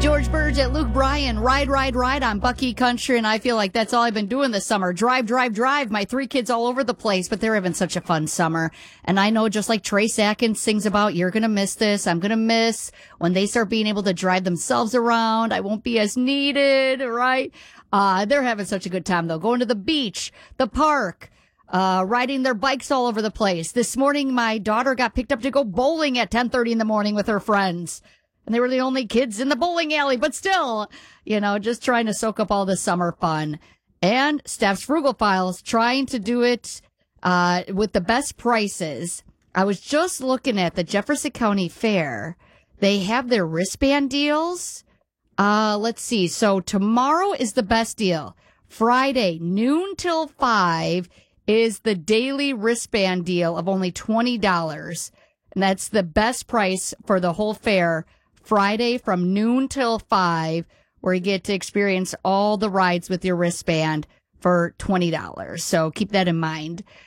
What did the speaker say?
George Burge at Luke Bryan, ride on Bucky Country, and I feel like that's all I've been doing this summer. Drive. My 3 kids all over the place, but they're having such a fun summer. And I know, just like Trace Atkins sings about, you're going to miss this. I'm going to miss when they start being able to drive themselves around. I won't be as needed, right? They're having such a good time, though. Going to the beach, the park, riding their bikes all over the place. This morning, my daughter got picked up to go bowling at 10:30 in the morning with her friends. And they were the only kids in the bowling alley, but still, just trying to soak up all the summer fun. And Steph's Frugal Files, trying to do it with the best prices. I was just looking at the Jefferson County Fair. They have their wristband deals. Let's see. So tomorrow is the best deal. Friday, noon till 5 is the daily wristband deal of only $20. And that's the best price for the whole fair. Friday from noon till 5, where you get to experience all the rides with your wristband for $20. So keep that in mind.